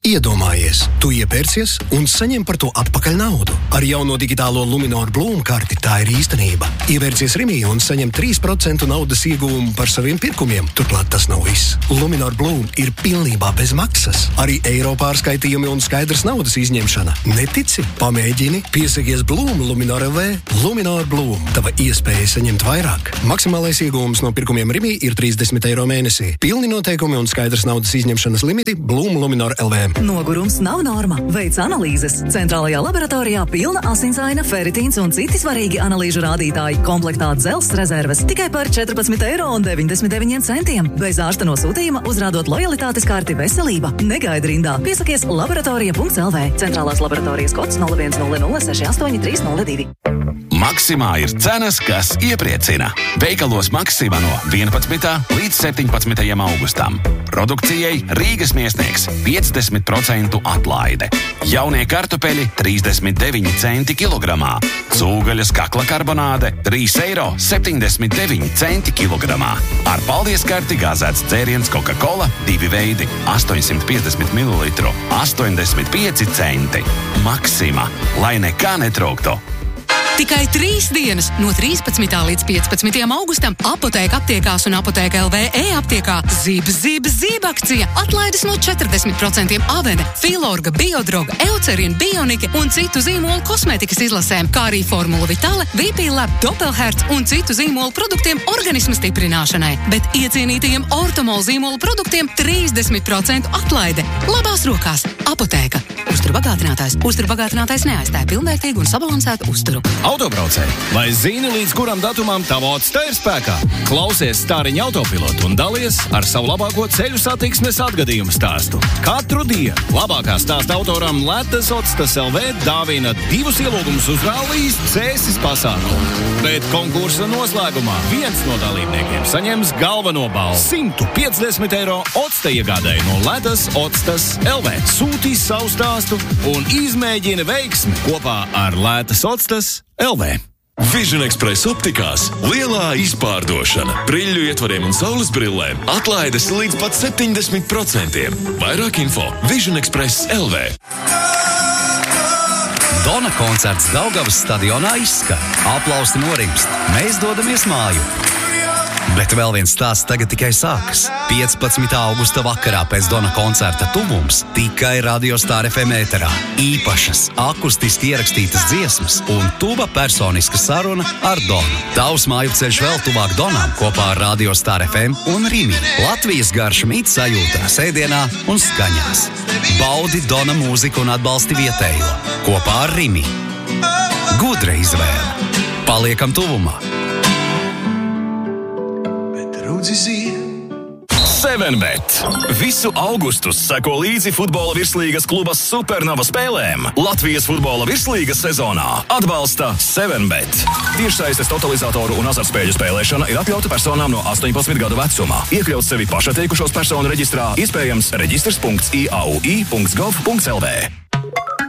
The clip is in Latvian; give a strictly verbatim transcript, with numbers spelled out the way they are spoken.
Iedomājies, tu iepērcies un saņem par to atpakaļ naudu. Ar jauno digitālo Luminor Bloom karti tā ir īstenība. Ievērcies Rimī un saņem trīs procenti naudas ieguvumu par saviem pirkumiem. Turklāt tas nav viss. Luminor Bloom ir pilnībā bez maksas. Arī eiro pārskaitījumi un skaidrs naudas izņemšana. Netici? Pamēģini. Piesakies Bloom Luminor L V. Luminor Bloom. Tava iespēja saņemt vairāk. Maksimālais ieguvums no pirkumiem Rimī ir trīsdesmit eiro mēnesī. Pilni noteikumi un skaidrs naudas izņemšanas limiti Bloom Luminor L V. Nogurums nav norma. Veic analīzes. Centrālajā laboratorijā pilna asinsaina, feritīns un citi svarīgi analīžu rādītāji. Komplektā dzelzs rezerves tikai par četrpadsmit eiro un deviņdesmit deviņiem centiem. Bez ārsta nosūtījuma uzrādot lojalitātes karti Veselība. Negaidi rindā. Piesakies laboratorija punkts L V. Centrālās laboratorijas kods nulle viens nulle nulle seši astoņi trīs nulle divi. Maksimā ir cenas, kas iepriecina. Veikalos Maksimā no vienpadsmitā līdz septiņpadsmitajam augustam. Produkcijai Rīgas Miesnieks piecdesmit procentu atlaide. Jaunie kartupeļi trīsdesmit deviņi centi kilogramā. Cūgaļas kakla karbonāde trīs eiro septiņdesmit deviņi centi kilogramā. Ar paldies karti gāzēts dzēriens Coca-Cola divi veidi astoņsimt piecdesmit mililitru astoņdesmit pieci centi. Maksimā, lai nekā netrūktu. Tikai trīs dienas no trīspadsmitā līdz piecpadsmitajam augustam Apotēka aptiekās un Apotēka L V e-aptiekā Zib, zib, zib akcija. Atlaides no četrdesmit procentiem Avene, Filorga, Biodroga, Eucerin, Bionike un citu zīmolu kosmētikas izlasēm, kā arī Formula Vitale, V P Lab, Doppelherz un citu zīmolu produktiem organisma stiprināšanai. Bet iecienītajiem Ortomol zīmolu produktiem trīsdesmit procentu atlaide. Labās rokās. Apotēka. Uzturbagātinātājs. Uzturbagātinātājs neaizstāja pilnvērtīgu un sabalansētu uzturu. Autobraucēji, vai zini, līdz kuram datumam tava otsta ir spēkā? Klausies Stāriņa autopilotu un dalies ar savu labāko ceļu satiksmes atgadījumu stāstu. Katru dienu labākā stāsta autoram Letas Otstas L V dāvina divus ielūgumus uz rallijas Cēsis pasākumu. Bet konkursa noslēgumā viens no dalībniekiem saņems galveno balvu – simt piecdesmit eiro Otsta iegādēji no Letas Otstas L V. Sūtīs savu stāstu un izmēģina veiksmi kopā ar Letas Otstas L V. Vision Express optikās lielā izpārdošana. Briļļu ietvariem un saules brillēm atlaides līdz pat septiņdesmit procentiem. Vairāk info Vision Express L V. Dona koncerts Daugavas stadionā izskan. Aplausi norimst. Mēs dodamies māju. Bet vēl viens stāsts tagad tikai sākas. piecpadsmitā augusta vakarā pēc Dona koncerta tuvums tikai Radio Star F M ēterā. Īpašas, akustiski ierakstītas dziesmas un tuva personiska saruna ar Donu. Tavs māju ceļš vēl tuvāk Donām kopā ar Radio Star F M un Rimi. Latvijas garša mīt sajūtās, ēdienā un skaņās. Baudi Dona mūziku un atbalsti vietējo kopā ar Rimi. Gudra izvēle. Paliekam tuvumā. seven bet. Visu augustu seko līdzi futbola virslīgas kluba Supernova spēlēm. Latvijas futbola virslīgas sezonā atbalsta seven bet. Tiešsaistes totalizatoru un azartspēļu spēlēšana ir atļauta personām no astoņpadsmit gadu vecumā. Iekļaut sevi pašatteikušos personu reģistrā iespējams reģistrs punkts i a u i punkts gov punkts l v.